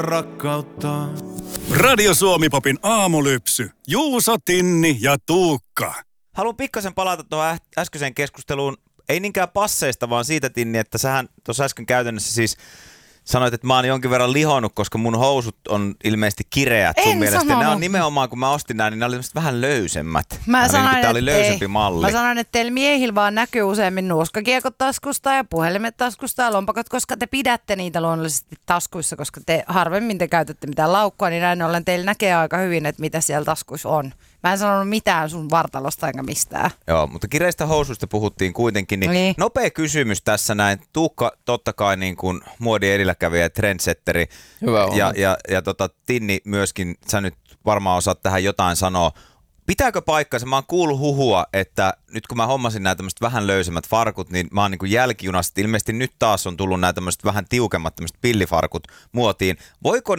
rakkautta. Radio Suomi-popin aamulypsy. Juuso, Tinni ja Tuukka. Haluan pikkasen palata tuohon äskeiseen keskusteluun. Ei niinkään passeista, vaan siitä, Tinni, että sähän tuossa äsken käytännössä siis sanoit, että mä oon jonkin verran lihonnut, koska mun housut on ilmeisesti kireät sun mielestä. Ne on nimenomaan, kun mä ostin nämä, niin ne oli vähän löysemmät. Tää oli löysempi malli. Mä sanoin, että teillä miehillä vaan näkyy useammin nuuskakiekot taskusta ja puhelimet taskusta ja lompakot, koska te pidätte niitä luonnollisesti taskuissa, koska te harvemmin te käytätte mitään laukkua, niin näin ollen teillä näkee aika hyvin, että mitä siellä taskuissa on. Mä en sanonut mitään sun vartalosta enkä mistään. Joo, mutta kireistä housuista puhuttiin kuitenkin. Niin. Nopea kysymys tässä näin. Tuukka totta kai niin kuin muodin edelläkävijä ja trendsetteri. Hyvä ja Tinni myöskin, sä nyt varmaan osaat tähän jotain sanoa. Pitääkö paikkansa? Mä oon kuullut huhua, että nyt kun mä hommasin nämä tämmöiset vähän löysemmät farkut, niin mä oon niin kuin jälkijunassa. Ilmeisesti nyt taas on tullut nämä tämmöiset vähän tiukemmat tämmöiset pillifarkut muotiin. Voiko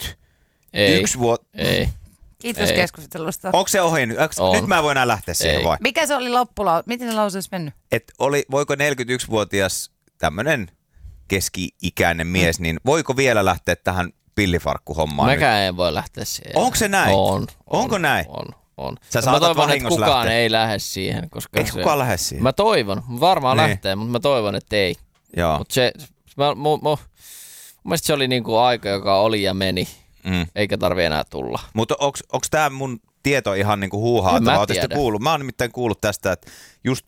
41 vuotta? Ei. Kiitos keskustelusta. Onko se ohi? Nyt mä voin enää lähteä siihen vai? Mikä se oli miten se lause olisi mennyt? Voiko 41-vuotias tämmönen keski-ikäinen mies, niin voiko vielä lähteä tähän pillifarkkuhommaan? Mäkään en voi lähteä siihen. Onko se näin? Onko näin? On. Mä toivon, että kukaan ei lähde siihen. Koska eikö kukaan lähde siihen? Mä toivon. Varmaan lähtee, mutta mä toivon, että ei. Joo. Mun mielestä se oli niinku aika, joka oli ja meni. Eikä tarvi enää tulla. Mutta onko tämä mun tieto ihan niinku huuhaa? Mä oon nimittäin kuullut tästä, että just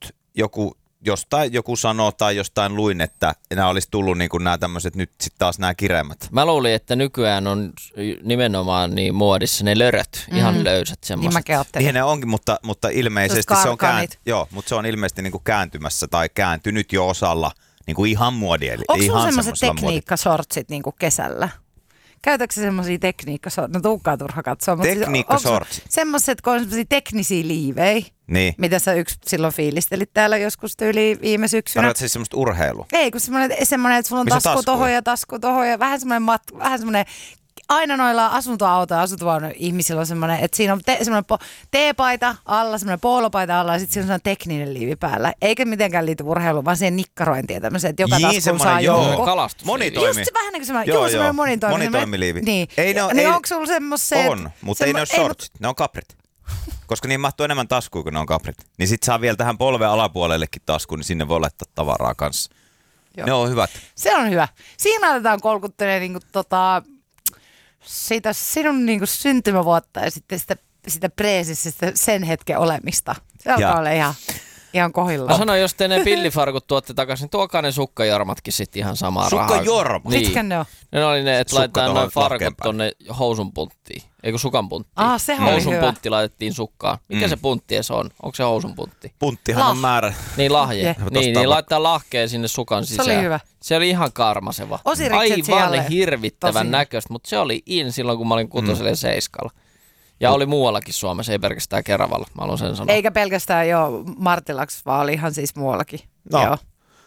joku sanoo tai jostain luin, että nämä olisi tullut niinku nämä tämmöiset nyt sitten taas nämä kireemmät. Mä luulin, että nykyään on nimenomaan niin muodissa ne löröt, ihan löysät semmoiset. Niin ne onkin, mutta ilmeisesti se on mutta se on ilmeisesti niinku kääntymässä tai kääntynyt jo osalla niinku ihan muodia. Onko sulla semmoiset tekniikkasortsit niinku kesällä? Käytätkö sä semmosia tekniikkasortsit? No Tuukkaa turha katsoa. Tekniikkasortsit? Semmoiset, kun on semmosia teknisiä liivejä, niin. mitä sä silloin fiilistelit täällä joskus tyyli viime syksynä. Tarkoitatko siis semmoista urheilua? Ei, kun semmoinen, että sulla on tasku tohon ja vähän semmoinen aina noilla asuntovaunuilla ihmisillä on semmoinen, että siinä on semmoinen teepaita alla, semmoinen poolopaita alla ja sitten siinä on semmoinen tekninen liivi päällä. Eikä mitenkään liity urheiluun, vaan siihen nikkarointiin ja tämmöiseen, että joka taskuun saa joku. Kalastusliivi. Just vähän niin kuin semmoinen monitoimiliivi. Niin. Onko sulla semmoiset? On, mutta ei ne ole shortsit, ne on kaprit. Koska niin mahtuu enemmän taskuun, kun ne on kaprit. Niin sit saa vielä tähän polven alapuolellekin taskuun, niin sinne voi laittaa tavaraa kanssa. Joo. Ne on hyvät. Se on hyvä. Siinä aletaan kolkuttelee niinku siitä sinun niinku syntymävuotta ja sitten sitä preesissä sen hetken olemista. Se alkaa olla ihan kohdillaan. Mä sanoin, jos te ne pillifarkut tuotte takaisin, niin tuokaa ne sukkajormatkin sitten ihan samaa rahaa. Sukkajormat? Niin. Mitkä ne on? Ne oli ne, että laitetaan noin farkut tonne housun punttiin. Eikö sukan punttiin? Sehän oli housun hyvä. Puntti laitettiin sukkaan. Mikä se puntti edes on? Onko se housun puntti? Punttihan on määrä. Niin lahje. Niin laittaa lahkeen sinne sukan sisään. Se oli hyvä. Se oli ihan karmaseva. Aivan hirvittävän näköistä, mutta se oli silloin, kun mä olin 6. ja 7. Ja oli muuallakin Suomessa, ei pelkästään Keravalla, mä haluan sen sanoa. Eikä pelkästään Martilaksi, vaan oli ihan siis muuallakin. No. Joo.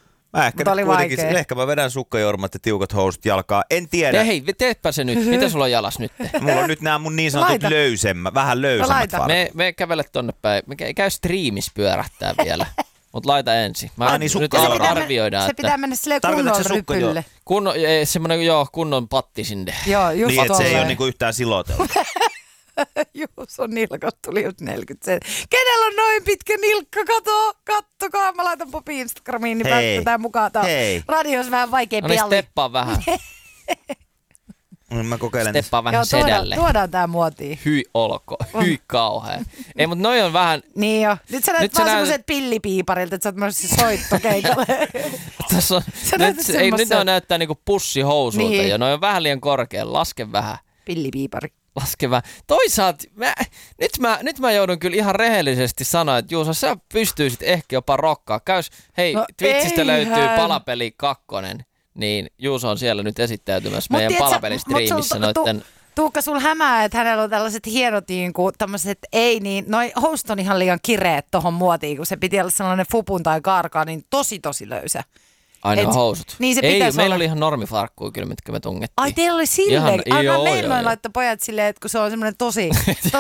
Ehkä mä vedän sukkajormat ja tiukat housut jalkaa, en tiedä. Hei, teepä se nyt, mitä sulla on jalas nyt? Mulla on nyt nämä mun niin sanotut vähän löysemmät farkut. Me kävele tonne päin, me käy striimissä pyörähtää vielä. Mut laita ensin. Nyt arvioidaan, se pitää mennä silleen kunnon rypylle. Kunnon patti sinne. Joo, just niin, että se ei ole niinku yhtään siloteltu. Juuson nilkat tuli just 40 senttiä. Kenellä on noin pitkä nilkka? Kattokaa. Mä laitan Popi Instagramiin, niin päästetään mukaan. Radios vähän vaikea pialli. No niin, steppaa vähän. Mä kokeilen. Steppaa vähän sedälle. Tuodaan tää muotiin. Hyi olko. Hyi kauhea. Ei, mut noi on vähän... Niin jo. Nyt sä näet vaan semmoset pillipiiparilta, että sä oot myös soittokeikalle. Nyt ne näyttää niinku pussihousuilta niin. Ja noi on vähän liian korkealla. Laske vähän. Pillipiipari. Laskeva. Toisaalta, nyt mä joudun kyllä ihan rehellisesti sanoa, että Juuso, sä pystyisit ehkä jopa rokkaa. Hei, Twitchistä löytyy Palapeli 2, niin Juuso on siellä nyt esittäytymässä meidän Palapelistriimissä noitten... Tuukka, sul hämää, että hänellä on tällaiset hienot tämmöiset, noi host on ihan liian kireet tohon muotiin, kun se piti olla sellainen fupun tai karkaa, niin tosi löysä. Ainoa housut. Niin se meillä oli ihan normifarkkuja kyllä, mitkä me tungettiin. Ai teillä oli silleen? Meillä laittoi pojat silleen, että kun se on semmoinen tosi